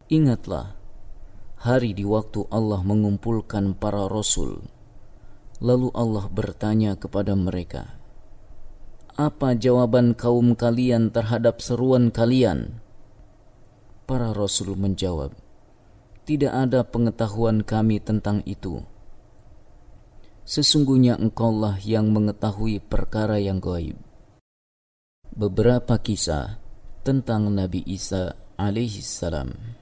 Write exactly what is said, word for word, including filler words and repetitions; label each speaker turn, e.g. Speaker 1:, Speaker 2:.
Speaker 1: Ingatlah hari di waktu Allah mengumpulkan para rasul. Lalu Allah bertanya kepada mereka, apa jawaban kaum kalian terhadap seruan kalian? Para rasul menjawab, tidak ada pengetahuan kami tentang itu. Sesungguhnya Engkaulah yang mengetahui perkara yang gaib. Beberapa kisah tentang Nabi Isa alaihi salam.